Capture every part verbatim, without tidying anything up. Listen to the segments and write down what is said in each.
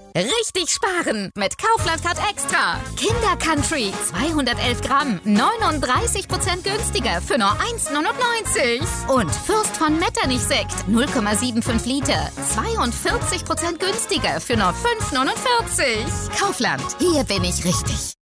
Richtig sparen mit Kaufland Card Extra. Kinder Country zweihundertelf Gramm, neununddreißig Prozent günstiger für nur eins Komma neunundneunzig. Und Fürst von Metternich Sekt null Komma fünfundsiebzig Liter, zweiundvierzig Prozent günstiger für nur fünf Komma neunundvierzig. Kaufland, hier bin ich richtig.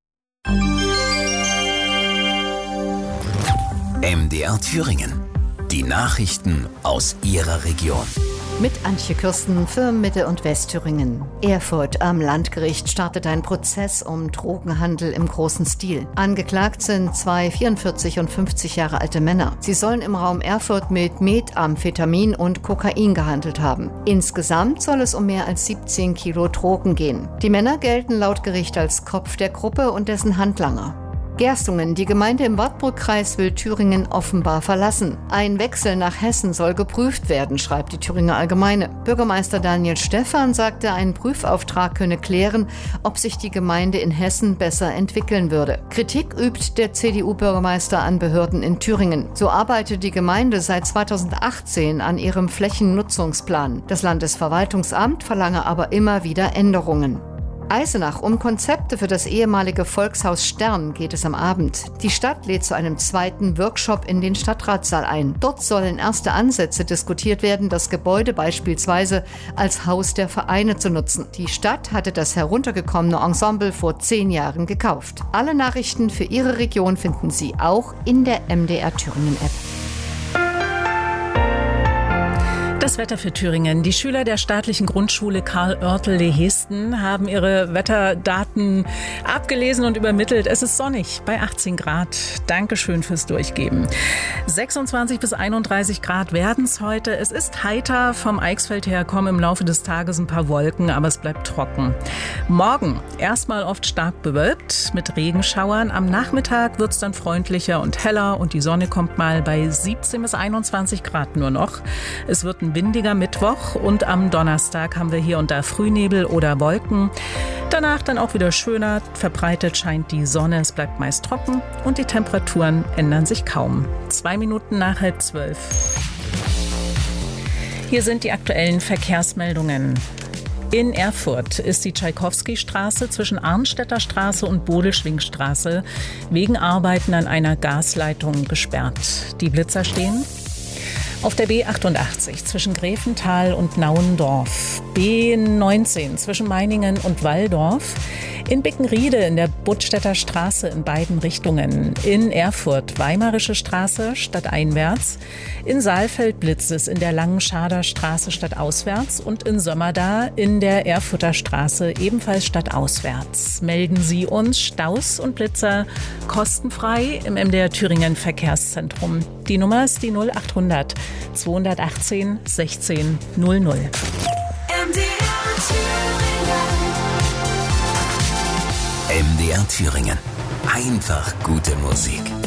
M D R Thüringen. Die Nachrichten aus Ihrer Region. Mit Antje Kürsten für Mitte- und Westthüringen. Erfurt am Landgericht startet ein Prozess um Drogenhandel im großen Stil. Angeklagt sind zwei vierundvierzig und fünfzig Jahre alte Männer. Sie sollen im Raum Erfurt mit Methamphetamin und Kokain gehandelt haben. Insgesamt soll es um mehr als siebzehn Kilo Drogen gehen. Die Männer gelten laut Gericht als Kopf der Gruppe und dessen Handlanger. Gerstungen, die Gemeinde im Wartburgkreis will Thüringen offenbar verlassen. Ein Wechsel nach Hessen soll geprüft werden, schreibt die Thüringer Allgemeine. Bürgermeister Daniel Stephan sagte, ein Prüfauftrag könne klären, ob sich die Gemeinde in Hessen besser entwickeln würde. Kritik übt der C D U-Bürgermeister an Behörden in Thüringen. So arbeitet die Gemeinde seit zweitausendachtzehn an ihrem Flächennutzungsplan. Das Landesverwaltungsamt verlange aber immer wieder Änderungen. Eisenach, um Konzepte für das ehemalige Volkshaus Stern geht es am Abend. Die Stadt lädt zu einem zweiten Workshop in den Stadtratssaal ein. Dort sollen erste Ansätze diskutiert werden, das Gebäude beispielsweise als Haus der Vereine zu nutzen. Die Stadt hatte das heruntergekommene Ensemble vor zehn Jahren gekauft. Alle Nachrichten für Ihre Region finden Sie auch in der M D R Thüringen App. Das Wetter für Thüringen. Die Schüler der staatlichen Grundschule Karl-Oertel-Lehesten haben ihre Wetterdaten abgelesen und übermittelt. Es ist sonnig bei achtzehn Grad. Dankeschön fürs Durchgeben. sechsundzwanzig bis einunddreißig Grad werden es heute. Es ist heiter. Vom Eichsfeld her kommen im Laufe des Tages ein paar Wolken, aber es bleibt trocken. Morgen erstmal oft stark bewölkt mit Regenschauern. Am Nachmittag wird es dann freundlicher und heller und die Sonne kommt mal bei siebzehn bis einundzwanzig Grad nur noch. Es wird ein windiger Mittwoch und am Donnerstag haben wir hier und da Frühnebel oder Wolken. Danach dann auch wieder schöner, verbreitet scheint die Sonne, es bleibt meist trocken und die Temperaturen ändern sich kaum. Zwei Minuten nach halb zwölf. Hier sind die aktuellen Verkehrsmeldungen. In Erfurt ist die Tschaikowski-Straße zwischen Arnstädter Straße und Bodelschwingstraße wegen Arbeiten an einer Gasleitung gesperrt. Die Blitzer stehen auf der B achtundachtzig zwischen Gräfenthal und Nauendorf, B neunzehn zwischen Meiningen und Walldorf, in Bickenriede in der Buttstädter Straße in beiden Richtungen, in Erfurt Weimarische Straße stadteinwärts, in Saalfeld blitzt es in der Langenscharder Straße stadtauswärts und in Sömmerda in der Erfurter Straße ebenfalls stadtauswärts. Melden Sie uns Staus und Blitzer kostenfrei im M D R Thüringen Verkehrszentrum. Die Nummer ist die null achthundert zweihundertachtzehn sechzehn null null. M D R Thüringen. Einfach gute Musik.